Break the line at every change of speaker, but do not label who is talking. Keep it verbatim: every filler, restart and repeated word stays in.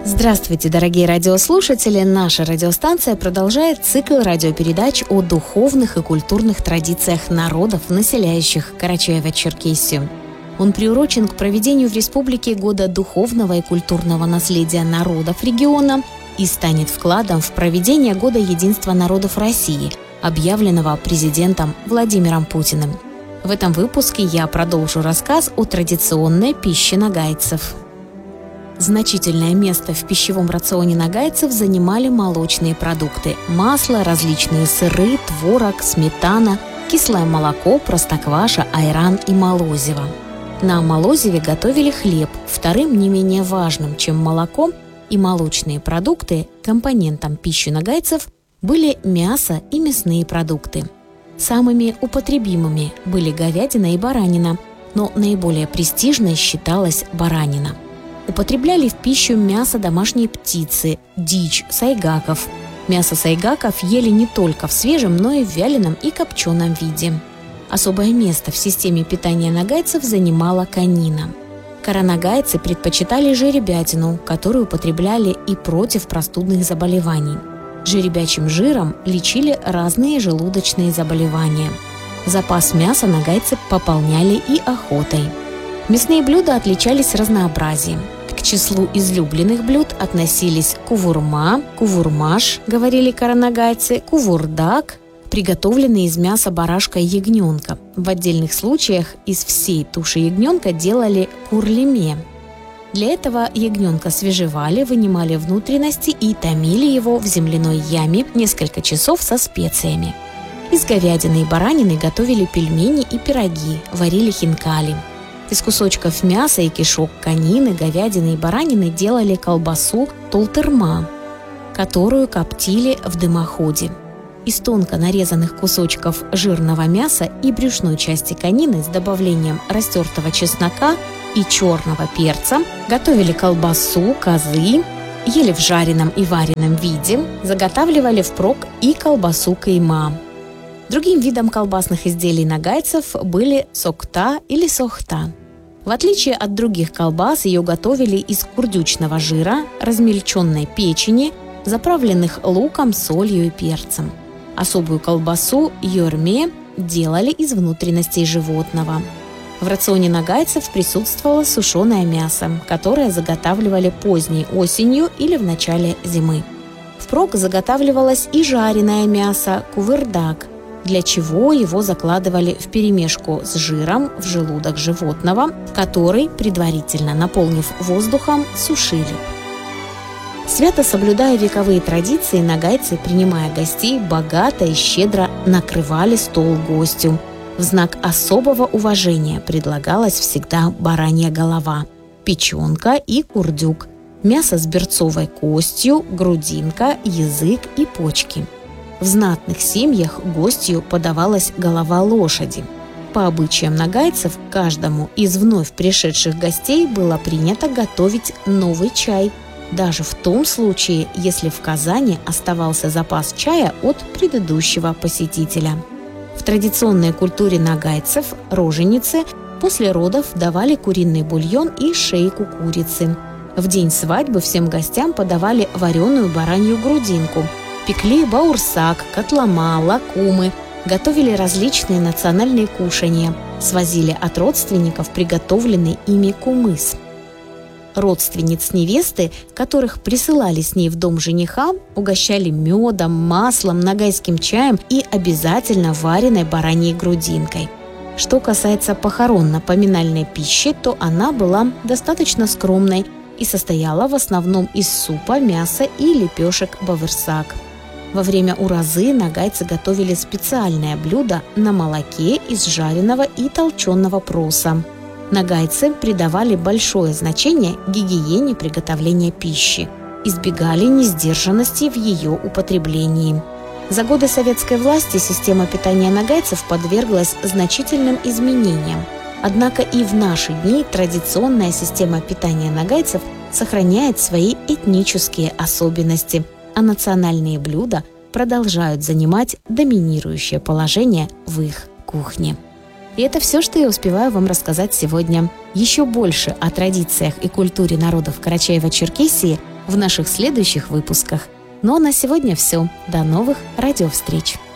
Здравствуйте, дорогие радиослушатели! Наша радиостанция продолжает цикл радиопередач о духовных и культурных традициях народов, населяющих Карачаево-Черкесию. Он приурочен к проведению в республике Года духовного и культурного наследия народов региона и станет вкладом в проведение Года единства народов России, объявленного президентом Владимиром Путиным. В этом выпуске я продолжу рассказ о традиционной пище нагайцев. Значительное место в пищевом рационе нагайцев занимали молочные продукты – масло, различные сыры, творог, сметана, кислое молоко, простокваша, айран и молозиво. На молозиве готовили хлеб, вторым не менее важным, чем молоко и молочные продукты, компонентом пищи нагайцев были мясо и мясные продукты. Самыми употребимыми были говядина и баранина, но наиболее престижной считалась баранина. Употребляли в пищу мясо домашней птицы, дичь, сайгаков. Мясо сайгаков ели не только в свежем, но и в вяленом и копченом виде. Особое место в системе питания нагайцев занимала конина. Каранагайцы предпочитали жеребятину, которую употребляли и против простудных заболеваний. Жеребячим жиром лечили разные желудочные заболевания. Запас мяса нагайцы пополняли и охотой. Мясные блюда отличались разнообразием. К числу излюбленных блюд относились кувурма, кувурмаш, говорили каранагайцы, кувурдак, приготовленный из мяса барашка и ягненка. В отдельных случаях из всей туши ягненка делали курлеме. Для этого ягненка свежевали, вынимали внутренности и томили его в земляной яме несколько часов со специями. Из говядины и баранины готовили пельмени и пироги, варили хинкали. Из кусочков мяса и кишок конины, говядины и баранины делали колбасу толтырма, которую коптили в дымоходе. Из тонко нарезанных кусочков жирного мяса и брюшной части конины с добавлением растертого чеснока и черного перца готовили колбасу, козы, ели в жареном и вареном виде, заготавливали впрок и колбасу кайма. Другим видом колбасных изделий нагайцев были сокта или сохта. В отличие от других колбас, ее готовили из курдючного жира, размельченной печени, заправленных луком, солью и перцем. Особую колбасу йорме делали из внутренностей животного. В рационе нагайцев присутствовало сушеное мясо, которое заготавливали поздней осенью или в начале зимы. Впрок заготавливалось и жареное мясо кувырдак, для чего его закладывали вперемешку с жиром в желудок животного, который, предварительно наполнив воздухом, сушили. Свято соблюдая вековые традиции, нагайцы, принимая гостей, богато и щедро накрывали стол гостю. В знак особого уважения предлагалась всегда баранья голова, печенка и курдюк, мясо с берцовой костью, грудинка, язык и почки. В знатных семьях гостью подавалась голова лошади. По обычаям нагайцев, каждому из вновь пришедших гостей было принято готовить новый чай, даже в том случае, если в казане оставался запас чая от предыдущего посетителя. В традиционной культуре нагайцев роженицы после родов давали куриный бульон и шейку курицы. В день свадьбы всем гостям подавали вареную баранью грудинку, пекли баурсак, котлома, лакумы, готовили различные национальные кушанья, свозили от родственников приготовленный ими кумыс. Родственниц невесты, которых присылали с ней в дом жениха, угощали медом, маслом, нагайским чаем и обязательно вареной бараньей грудинкой. Что касается похоронно-поминальной пищи, то она была достаточно скромной и состояла в основном из супа, мяса и лепешек баурсак. Во время уразы нагайцы готовили специальное блюдо на молоке из жареного и толченого проса. Нагайцы придавали большое значение гигиене приготовления пищи, избегали несдержанности в ее употреблении. За годы советской власти система питания нагайцев подверглась значительным изменениям. Однако и в наши дни традиционная система питания нагайцев сохраняет свои этнические особенности, а национальные блюда продолжают занимать доминирующее положение в их кухне. И это все, что я успеваю вам рассказать сегодня. Еще больше о традициях и культуре народов Карачаево-Черкесии в наших следующих выпусках. Ну а на сегодня все. До новых радиовстреч!